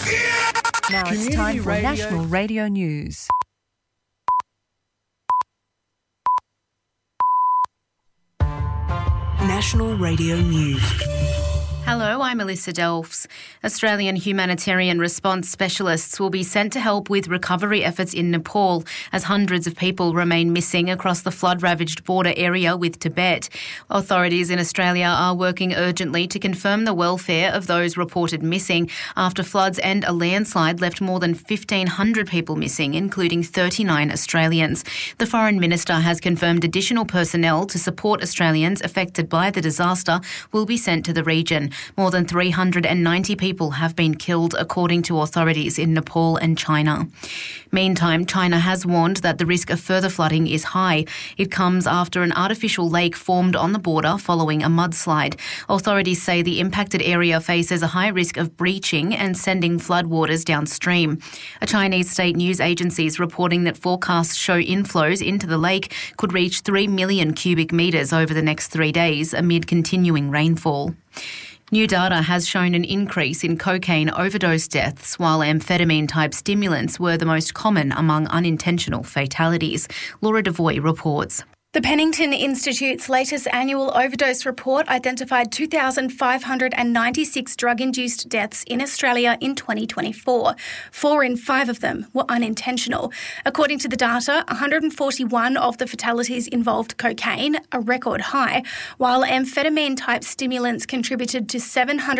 Now it's time for National Radio News. National Radio News. Hello, I'm Alyssa Delfs. Australian humanitarian response specialists will be sent to help with recovery efforts in Nepal as hundreds of people remain missing across the flood-ravaged border area with Tibet. Authorities in Australia are working urgently to confirm the welfare of those reported missing after floods and a landslide left more than 1,500 people missing, including 39 Australians. The Foreign Minister has confirmed additional personnel to support Australians affected by the disaster will be sent to the region. More than 390 people have been killed, according to authorities in Nepal and China. Meantime, China has warned that the risk of further flooding is high. It comes after an artificial lake formed on the border following a mudslide. Authorities say the impacted area faces a high risk of breaching and sending floodwaters downstream. A Chinese state news agency is reporting that forecasts show inflows into the lake could reach 3 million cubic metres over the next 3 days amid continuing rainfall. New data has shown an increase in cocaine overdose deaths, while amphetamine-type stimulants were the most common among unintentional fatalities. Laura Devoy reports. The Pennington Institute's latest annual overdose report identified 2,596 drug-induced deaths in Australia in 2024. 4 in 5 of them were unintentional. According to the data, 141 of the fatalities involved cocaine, a record high, while amphetamine-type stimulants contributed to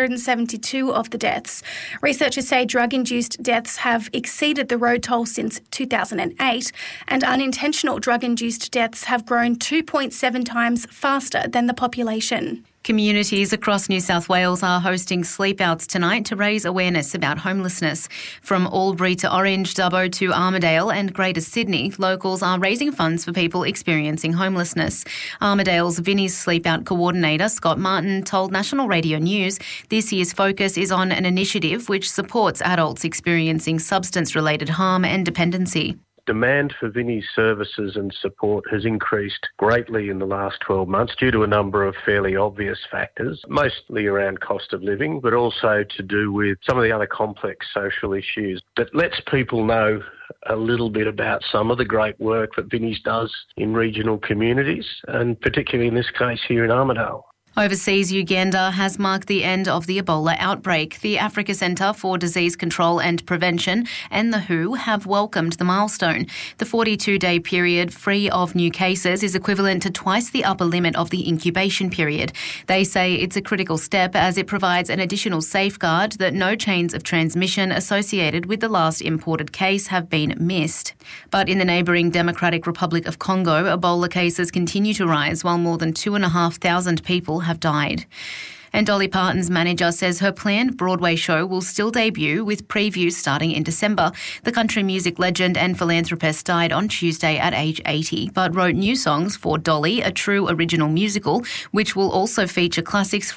772 of the deaths. Researchers say drug-induced deaths have exceeded the road toll since 2008, and unintentional drug-induced deaths have grown 2.7 times faster than the population. Communities across New South Wales are hosting sleep-outs tonight to raise awareness about homelessness. From Albury to Orange, Dubbo to Armidale and Greater Sydney, locals are raising funds for people experiencing homelessness. Armidale's Vinnie's Sleep-Out coordinator, Scott Martin, told National Radio News this year's focus is on an initiative which supports adults experiencing substance-related harm and dependency. Demand for Vinnie's services and support has increased greatly in the last 12 months due to a number of fairly obvious factors, mostly around cost of living, but also to do with some of the other complex social issues that lets people know a little bit about some of the great work that Vinnie's does in regional communities, and particularly in this case here in Armidale. Overseas, Uganda has marked the end of the Ebola outbreak. The Africa Centre for Disease Control and Prevention and the WHO have welcomed the milestone. The 42-day period free of new cases is equivalent to twice the upper limit of the incubation period. They say it's a critical step as it provides an additional safeguard that no chains of transmission associated with the last imported case have been missed. But in the neighbouring Democratic Republic of Congo, Ebola cases continue to rise while more than 2,500 people have died. And Dolly Parton's manager says her planned Broadway show will still debut with previews starting in December. The country music legend and philanthropist died on Tuesday at age 80, but wrote new songs for Dolly, a true original musical, which will also feature classics